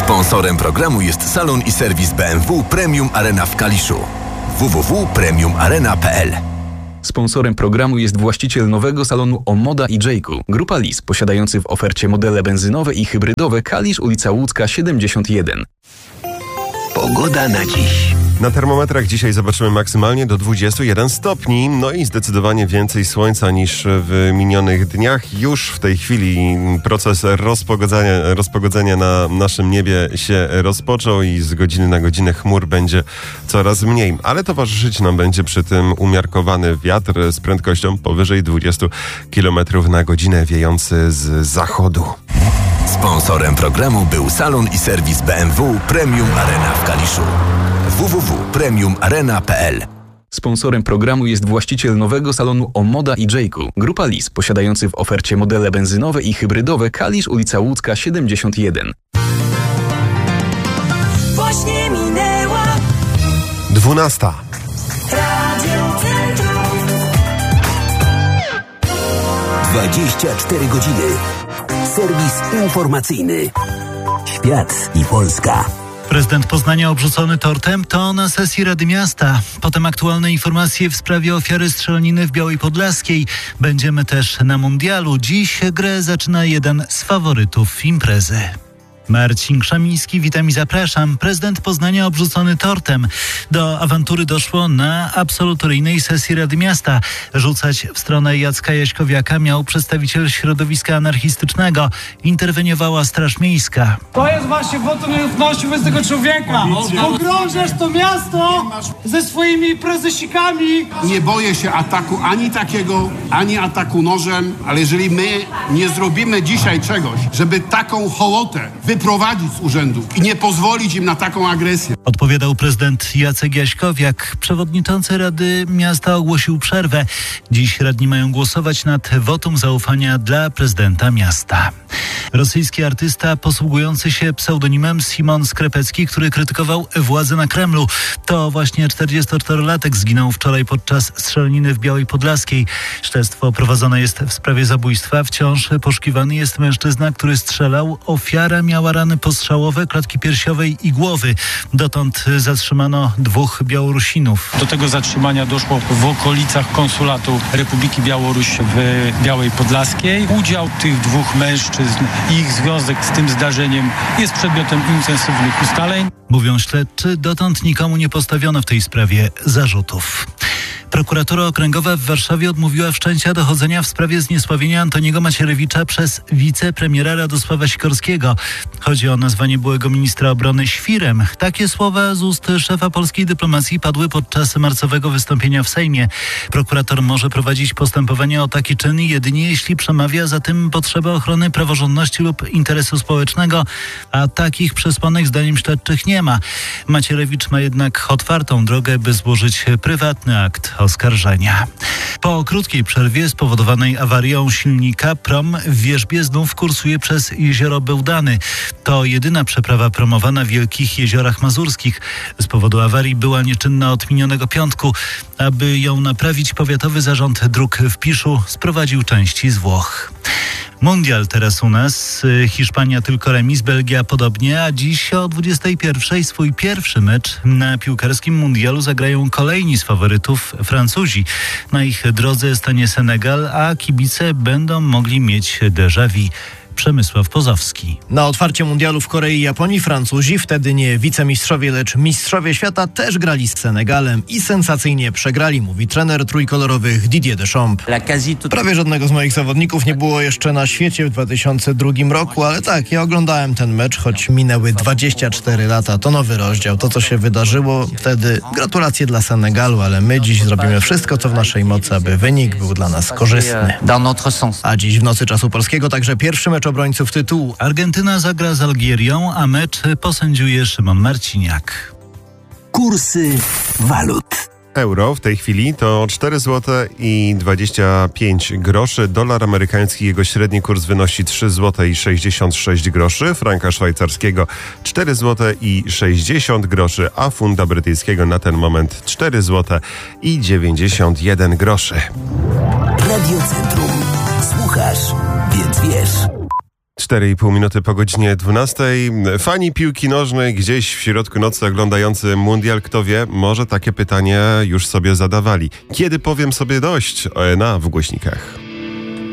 Sponsorem programu jest salon i serwis BMW Premium Arena w Kaliszu. www.premiumarena.pl. Sponsorem programu jest właściciel nowego salonu Omoda i Jayku, Grupa Lis, posiadający w ofercie modele benzynowe i hybrydowe Kalisz, ulica Łódzka 71. Pogoda na dziś. Na termometrach dzisiaj zobaczymy maksymalnie do 21 stopni, no i zdecydowanie więcej słońca niż w minionych dniach. Już w tej chwili proces rozpogodzenia na naszym niebie się rozpoczął i z godziny na godzinę chmur będzie coraz mniej. Ale towarzyszyć nam będzie przy tym umiarkowany wiatr z prędkością powyżej 20 km na godzinę wiejący z zachodu. Sponsorem programu był salon i serwis BMW Premium Arena w Kaliszu. www.premiumarena.pl. Sponsorem programu jest właściciel nowego salonu Omoda i Jayku, Grupa Lis, posiadający w ofercie modele benzynowe i hybrydowe Kalisz, ulica Łódzka 71. Właśnie minęła 12. Radio Centrum. 24 godziny. Serwis informacyjny. Świat i Polska. Prezydent Poznania obrzucony tortem to na sesji Rady Miasta. Potem aktualne informacje w sprawie ofiary strzelaniny w Białej Podlaskiej. Będziemy też na mundialu. Dziś grę zaczyna jeden z faworytów imprezy. Marcin Krzemiński, witam i zapraszam. Prezydent Poznania obrzucony tortem. Do awantury doszło na absolutoryjnej sesji Rady Miasta. Rzucać w stronę Jacka Jaśkowiaka miał przedstawiciel środowiska anarchistycznego. Interweniowała Straż Miejska. To jest właśnie wotum nieufności wobec tego człowieka. Pogrążasz to miasto ze swoimi prezesikami. Nie boję się ataku ani takiego, ani ataku nożem, ale jeżeli my nie zrobimy dzisiaj czegoś, żeby taką hołotę wyprowadzić z urzędu i nie pozwolić im na taką agresję. Odpowiadał prezydent Jacek Jaśkowiak. Przewodniczący Rady Miasta ogłosił przerwę. Dziś radni mają głosować nad wotum zaufania dla prezydenta miasta. Rosyjski artysta posługujący się pseudonimem Simon Skrepecki, który krytykował władzę na Kremlu. To właśnie 44-latek zginął wczoraj podczas strzelaniny w Białej Podlaskiej. Śledztwo prowadzone jest w sprawie zabójstwa. Wciąż poszukiwany jest mężczyzna, który strzelał. Ofiara miała rany postrzałowe, klatki piersiowej i głowy. Dotąd zatrzymano 2 Białorusinów. Do tego zatrzymania doszło w okolicach konsulatu Republiki Białoruś w Białej Podlaskiej. Udział tych 2 mężczyzn i ich związek z tym zdarzeniem jest przedmiotem intensywnych ustaleń. Mówią śledczy, dotąd nikomu nie postawiono w tej sprawie zarzutów. Prokuratura Okręgowa w Warszawie odmówiła wszczęcia dochodzenia w sprawie zniesławienia Antoniego Macierewicza przez wicepremiera Radosława Sikorskiego. Chodzi o nazwanie byłego ministra obrony świrem. Takie słowa z ust szefa polskiej dyplomacji padły podczas marcowego wystąpienia w Sejmie. Prokurator może prowadzić postępowanie o taki czyn jedynie jeśli przemawia za tym potrzeba ochrony praworządności lub interesu społecznego, a takich przesłanek zdaniem śledczych nie ma. Macierewicz ma jednak otwartą drogę, by złożyć prywatny akt oskarżenia. Po krótkiej przerwie spowodowanej awarią silnika prom w Wierzbie znów kursuje przez jezioro Bełdany. To jedyna przeprawa promowana w Wielkich Jeziorach Mazurskich. Z powodu awarii była nieczynna od minionego piątku. Aby ją naprawić, Powiatowy Zarząd Dróg w Piszu sprowadził części z Włoch. Mundial teraz u nas. Hiszpania tylko remis, Belgia podobnie, a dziś o 21:00 swój pierwszy mecz na piłkarskim mundialu zagrają kolejni z faworytów Francuzi. Na ich drodze stanie Senegal, a kibice będą mogli mieć déjà vu. Przemysław Pozowski. Na otwarcie mundialu w Korei i Japonii Francuzi, wtedy nie wicemistrzowie, lecz mistrzowie świata, też grali z Senegalem i sensacyjnie przegrali, mówi trener trójkolorowych Didier Deschamps. Prawie żadnego z moich zawodników nie było jeszcze na świecie w 2002 roku, ale tak, ja oglądałem ten mecz, choć minęły 24 lata. To nowy rozdział, to co się wydarzyło wtedy. Gratulacje dla Senegalu, ale my dziś zrobimy wszystko, co w naszej mocy, aby wynik był dla nas korzystny. A dziś w nocy czasu polskiego także pierwszy mecz obrońców tytułu. Argentyna zagra z Algierią, a mecz posędziuje Szymon Marciniak. Kursy walut. Euro w tej chwili to 4 zł i 25 groszy. Dolar amerykański, jego średni kurs wynosi 3 zł i 66 groszy. Franka szwajcarskiego 4 zł i 60 groszy, a funta brytyjskiego na ten moment 4 zł i 91 groszy. Radio Centrum. Słuchasz, więc wiesz. 4,5 minuty po godzinie 12. Fani piłki nożnej gdzieś w środku nocy oglądający mundial, kto wie, może takie pytanie już sobie zadawali. Kiedy powiem sobie dość? ONA w głośnikach.